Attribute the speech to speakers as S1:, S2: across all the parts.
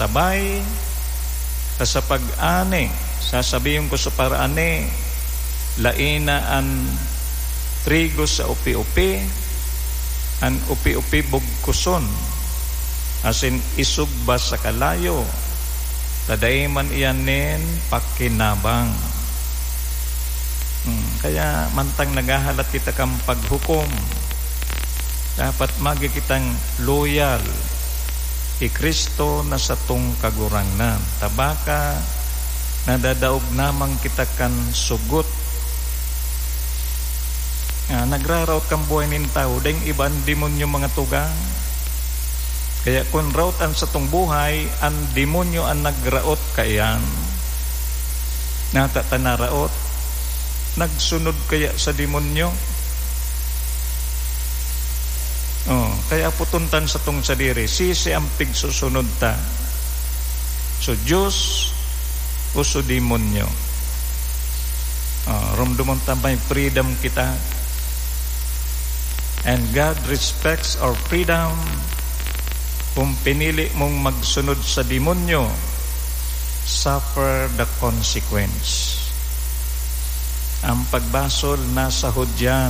S1: tabay, sa pag-ani, sasabihin ko sa paraane, laina an trigo sa upi-upi, an upi-upi bugkuson, asin isugba sa kalayo, taday man iyanin pakinabang. Kaya mantang nagahalat kita kang paghukom, dapat magi kitang loyal kay Kristo na sa tong kagurangnan. Tabaka nadadaog namang kita kan sugot. Nagraraot kang buhay nin tao, dahil iba ang demonyo mga tugang. Kaya kung rautan sa tong buhay, ang demonyo ang nagraot kayan, natatanaraot, nagsunod kaya sa demonyo. Kaya putuntan sa tong sadiri, sisi ang pigsusunod ta. So Diyos o so demonyo. Ramdaman ta may freedom kita. And God respects our freedom. Kung pinili mong magsunod sa demonyo, suffer the consequence. Ang pagbasol nasa hudyan.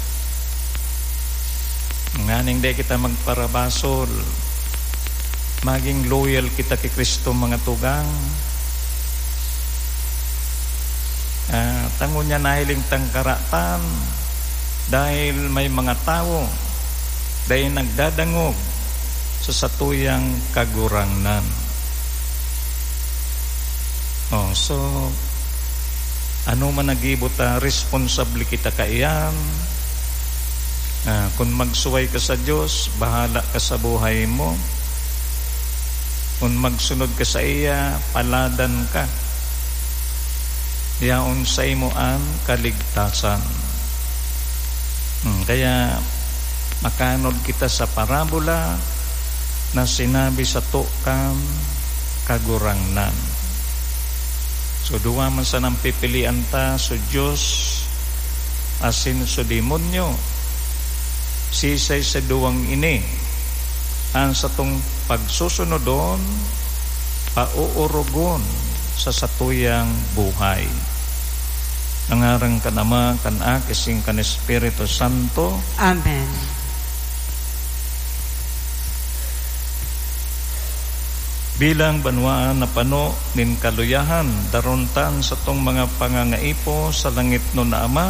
S1: Nganing di kita magparabasol, maging loyal kita kay Kristo mga tugang. Tango niya nahiling tangkaratan dahil may mga tao dahil nagdadangog sa satuyang kagurangnan. So ano man nagibota, responsable kita kaiyan. Kung magsuway ka sa Diyos, bahala ka sa buhay mo. Kung magsunod ka sa iya, paladan ka. Yaon sa imo ang kaligtasan. Kaya makanod kita sa parabola na sinabi sa tukang kagurangnan. So duwa man sa nang pipilian ta so Diyos asin so demonyo, sisay sa duwang ini ang sa tong pagsusunodon pauurugon sa satuyang buhay. Nangarang ka nama kan akising kan Espiritu Santo.
S2: Amen.
S1: Bilang banwaan na pano nin kaluyahan darontan sa tong mga pangangaipo sa langit no na Ama,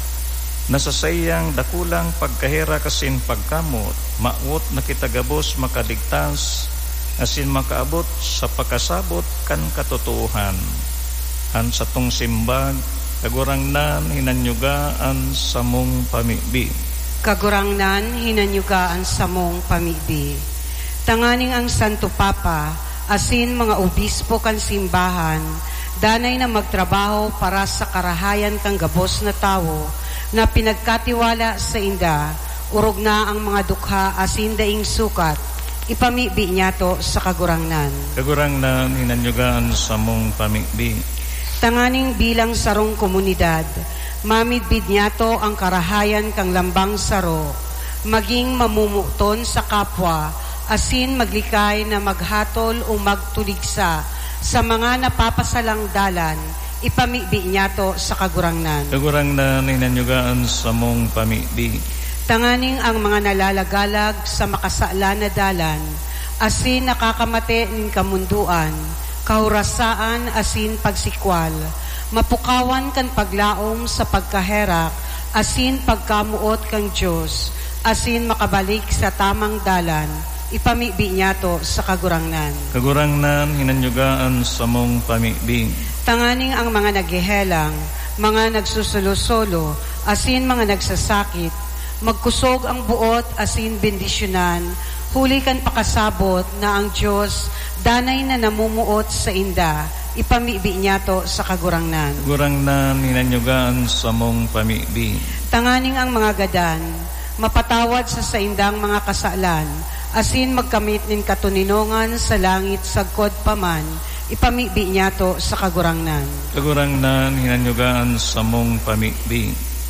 S1: nasasayang dakulang pagkahera kasin pagkamot, maut na kitagabos makaligtas, asin makaabot sa pagkasabot kan katotohan. Han sa tong simbag, kagurangnan hinanyugaan sa mong pamibi.
S2: Kagurangnan hinanyugaan sa mong pamibi. Tanganing ang Santo Papa, asin mga obispo kan simbahan, danay na magtrabaho para sa karahayan kang gabos na tao, na pinagkatiwala sa inda, urog na ang mga dukha asin daing sukat, ipamibi niya to sa kagurangnan.
S1: Kagurangnan hinanyugaan sa mong pamibi.
S2: Tanganing bilang sarong komunidad, mamidbid niya to ang karahayan kang lambang saro, maging mamumuton sa kapwa, asin maglikay na maghatol o magtuligsa sa mga napapasalang dalan, ipamibi niya to sa kagurangnan.
S1: Kagurangnan hinanyugaan sa mong pamibi.
S2: Tanganing ang mga nalalagalag sa makasala na dalan, asin nakakamate nin kamunduan, kahurasaan asin pagsikwal, mapukawan kan paglaom sa pagkaherak, asin pagkamuot kang Diyos, asin makabalik sa tamang dalan, ipamibi niya to sa kagurangnan.
S1: Kagurangnan hinanyugaan sa mong pamibi.
S2: Tanganing ang mga naghihelang, mga nagsusulo-solo, asin mga nagsasakit, magkusog ang buot asin bendisyonan, huli kan pakasabot na ang Diyos danay na namumuot sa inda, ipamibi niya to sa kagurangnan.
S1: Kagurangnan hinanyugaan sa mong pamibi.
S2: Tanganing ang mga gadan, mapatawad sa saindang mga kasalan, asin magkamit nin katuninongan sa langit sagkod paman, ipamibi niya to sa kagurangnan.
S1: Kagurangnan hinanyugaan sa mong pamibi.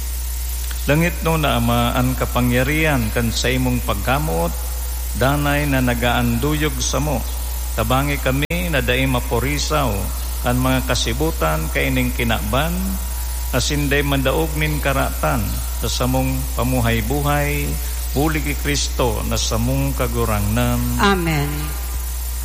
S1: Langit no na Ama, ang kapangyarihan kan sa imong pagkamot, danay na nagaanduyog sa mo, Tabangi kami na daay maporisaw kan mga kasibutan kaining kinakban, asinday mandaog nin karatan sa samong pamuhay-buhay, huli ki Kristo na samong kagurangnan.
S2: Amen.